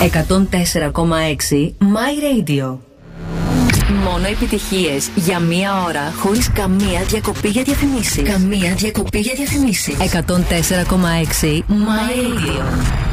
104,6 My Radio. Μόνο επιτυχίες για μία ώρα χωρίς καμία διακοπή για διαφημίσεις. 104,6 My Radio.